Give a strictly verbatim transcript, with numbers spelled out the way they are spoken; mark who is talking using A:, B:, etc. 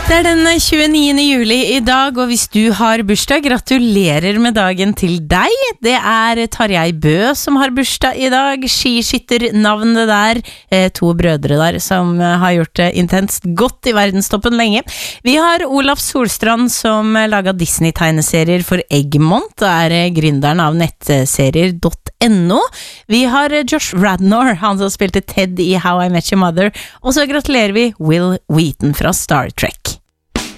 A: Det er den tjueniende juli i dag, og hvis du har bursdag, gratulerer med dagen til deg. Det er Tarjei Bø som har bursdag i dag, skiskytternavnet der, eh, to brødre der som har gjort det intenst godt i verdenstoppen lenge. Vi har Olaf Solstrand som laget Disney-tegneserier for Egmont, og er gründeren av nettserier .no. Vi har Josh Radnor, han som spilte Ted i How I Met Your Mother, og så gratulerer vi Will Wheaton fra Star Trek.